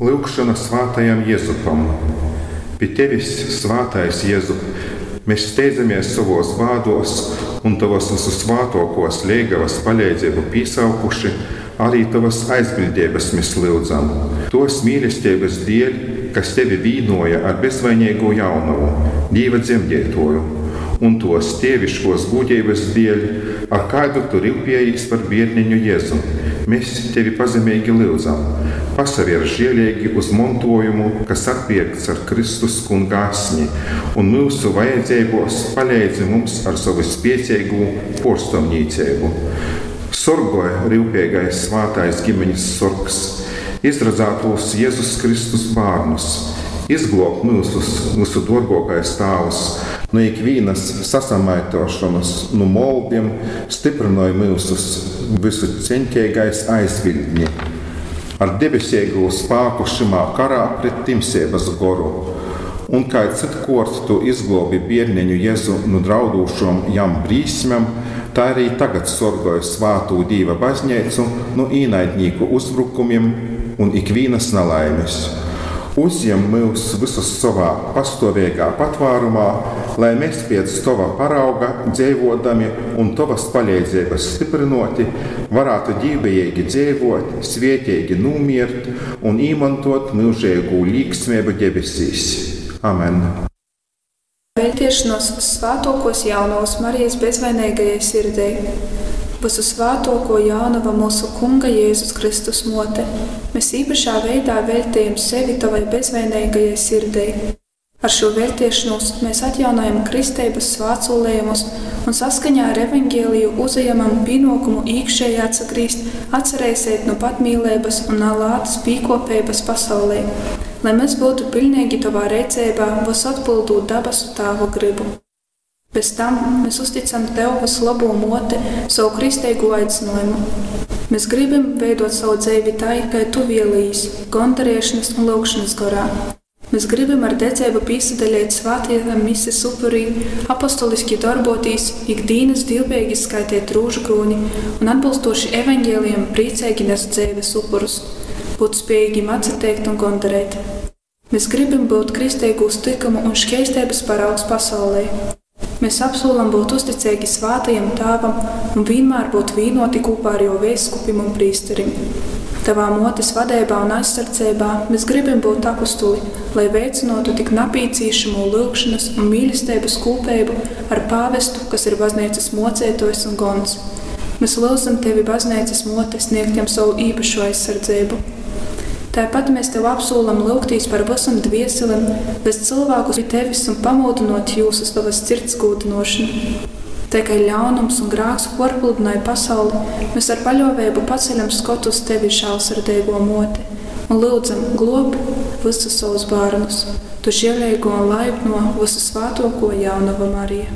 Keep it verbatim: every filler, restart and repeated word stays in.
Lūkšana svātajam Jēzupam. Pie tevis, svātais Jēzu, mēs steidzamies savos vārdos un tavas visus svātokos liegavas palīdzību pīsaukuši, arī tavas aizbildības mēs lūdzam. Tos mīlestības dēļ, kas tevi vīnoja ar bezvainīgu jaunavu, Dieva dzemdētoju, un tos tieviškos gūdības dēļ, ar kādu tu rūpējies par bērniņu Jēzu. Mēs tevi pazemīgi lūdzam. Pasavier žielīgi uz montojumu, kas atpirkts ar Kristus kunga asni, un mūsu vajadzībos palīdzi mums ar savu spēcīgu porstomnīcību. Sorgoja rūpīgais svātais ģimeņas sorgs, izradzātos Jēzus Kristus bārnus, izglob mūsus, mūsu dorgokais tāvs, no ikvīnas sasamaitošanas, no moldiem, stiprinoja mūsus visu ceņķīgais aizviļņi. Ar debesīgu spāku šimā karā pret timsības goru. Un kā citkort tu izglobi bērniņu Jēzu no draudūšom jam brīsmam, tā arī tagad sorgoja svātū Dīva baznīcu no īnaidnieku uzbrukumiem un ikvīnas nelaimes. Uzņem mūs visus savā pastāvīgā patvārumā, lai mēs pēc tava parauga dzīvodami un tavas palīdzības stiprinoti varētu dzīvīgi dzīvot, svētīgi numirt un īmantot mūžīgu līgsmību debesīs. Amen. Vēltiešanos svātokos jaunavas Marijas bezvainīgajai sirdei. Visu svātoko jaunava mūsu Kunga Jēzus Kristus mote. Mēs īpašā veidā veltījam sevi tavai bezvainīgajai sirdei. Ar šo veltiešanos mēs atjaunojam kristības svācolējumus un saskaņā ar evaņģēliju uzejamam pienākumu iekšēji atsagrīst, atcerēsiet no patmīlības un lātas pīkopības pasaulē, lai mēs būtu pilnīgi tavā redzībā, vos atpildūt dabasu tāvu gribu. Bez tam mēs uzticam tev visu labo moti, savu kristīgu aicinājumu. Mēs gribam veidot savu dzīvi tā, kā tu vēlīs, gandarīšanas un lūgšanas garā. Mēs gribam ar dedzību pīsadaļēt svātajam mises upurī, apostoliski darboties, ikdienas dievbīgi skaitīt rūžu krūni un atbilstoši evaņģēlijam priecīgi nest dzīves upurus, būt spējīgiem atsateikt un gandarēt. Mēs gribam būt kristīgu uztikumu un šķēstības paraugs pasaulē. Mēs apsolam būt uzticīgi svātajam tāvam un vienmēr būt vīnoti kopā ar jau vēskupim un prīsterim. Tavā motes vadībā un aizsardzībā mēs gribam būt apostuli, lai veicinotu tik napīcīšamo lūgšanas un mīlestības kopību ar pāvestu, kas ir baznīcas mocētojs un gons. Mēs lūdzam tevi baznīcas mote sniegt jam savu īpašo aizsardzību. Tāpat mēs tev apsolam lūgtīs par visam dvieselim, bez cilvēkus pie tevis un pamodinot jūs uz tavas sirds gūdinošanu. Tikai ļaunums un grāks porpludināja pasauli, mēs ar paļāvību paceļam skotu uz tevi žēlsirdīgo moti un lūdzam glob visus savus bērnus, tu žielīgo un laipno visu svātoko jaunava Marija.